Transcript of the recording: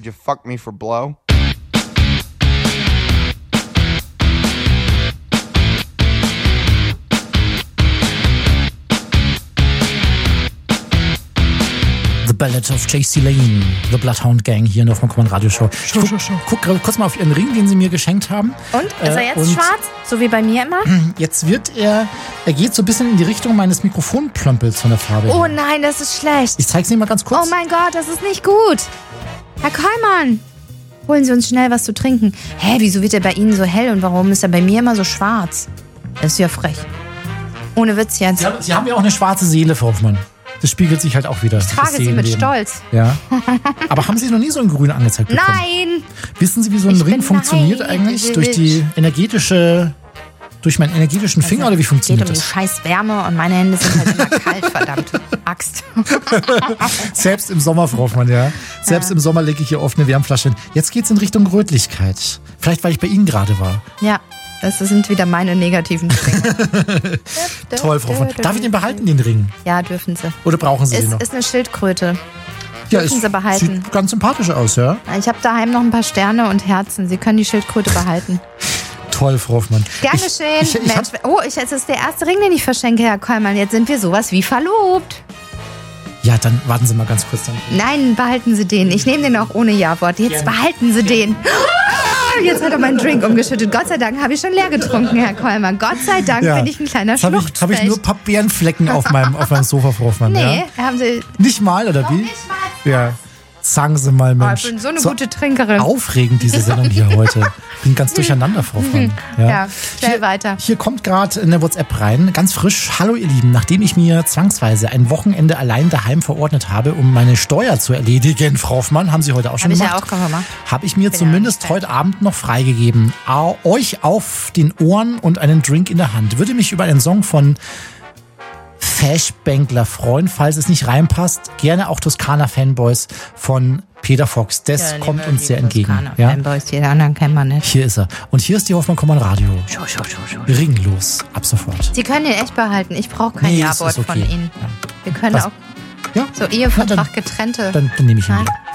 Would you fuck me for blow? The Ballad of J.C. Lane, The Bloodhound Gang hier in der Hoffmann Radio Show. Guck kurz mal auf Ihren Ring, den Sie mir geschenkt haben. Und? Ist er jetzt schwarz? So wie bei mir immer? Jetzt wird er geht so ein bisschen in die Richtung meines Mikrofonplömpels von der Farbe. Oh nein, das ist schlecht. Ich zeig's Ihnen mal ganz kurz. Oh mein Gott, das ist nicht gut. Herr Kollmann, holen Sie uns schnell was zu trinken. Hä, wieso wird er bei Ihnen so hell und warum ist er bei mir immer so schwarz? Das ist ja frech. Ohne Witz jetzt. Sie haben ja auch eine schwarze Seele, Frau Hoffmann. Das spiegelt sich halt auch wieder. Ich trage sie mit Stolz. Ja. Aber haben Sie noch nie so in grün angezeigt bekommen? Nein! Wissen Sie, wie so ein Ring funktioniert eigentlich? Durch meinen energetischen Finger oder wie funktioniert das? Es geht um die scheiß Wärme und meine Hände sind halt immer kalt, verdammt. Axt. Selbst im Sommer, Frau Hoffmann, ja. Selbst im Sommer lege ich hier oft eine Wärmflasche hin. Jetzt geht's in Richtung Rötlichkeit. Vielleicht, weil ich bei Ihnen gerade war. Ja. Das sind wieder meine negativen Dinge. Toll, Frau Hoffmann. Darf ich den behalten, den Ring? Ja, dürfen Sie. Oder brauchen Sie den noch? Ist eine Schildkröte. Ja, dürfen Sie behalten. Sieht ganz sympathisch aus, ja? Ich habe daheim noch ein paar Sterne und Herzen. Sie können die Schildkröte behalten. Toll, Frau Hoffmann. Gerne schön. Mensch, es ist der erste Ring, den ich verschenke, Herr Kollmann. Jetzt sind wir sowas wie verlobt. Ja, dann warten Sie mal ganz kurz. Nein, behalten Sie den. Ich nehme den auch ohne Ja-Wort. Jetzt behalten Sie den. Jetzt hat er meinen Drink umgeschüttet. Gott sei Dank habe ich schon leer getrunken, Herr Kollmann. Gott sei Dank bin ich ein kleiner Schluchzpech. Habe ich nur ein paar Bärenflecken auf meinem Sofa, Frau Hoffmann. Nee, ja? haben Sie... Nicht mal, oder wie? Nicht mal. Ja. Sagen Sie mal, Mensch. Ich bin so eine gute Trinkerin. Aufregend, diese Sendung hier heute. Bin ganz durcheinander, Frau Hoffmann. Ja, schnell weiter. Hier kommt gerade eine WhatsApp rein, ganz frisch. Hallo ihr Lieben, nachdem ich mir zwangsweise ein Wochenende allein daheim verordnet habe, um meine Steuer zu erledigen, Frau Hoffmann, haben Sie heute auch schon gemacht. Habe ich ja auch gemacht. Habe ich mir zumindest heute Abend noch freigegeben. Euch auf den Ohren und einen Drink in der Hand. Würde mich über einen Song von Fashbänkler freuen, falls es nicht reinpasst. Gerne auch Toskana-Fanboys von Peter Fox. Das kommt uns sehr entgegen. Toskana-Fanboys, die anderen kennen wir nicht. Hier ist er. Und hier ist die Hoffmann Radio. Ringlos, ab sofort. Sie können den echt behalten. Ich brauche kein Ja-Wort von Ihnen. Ja. Wir können auch so Ehevertrag getrennte. Dann nehme ich ihn.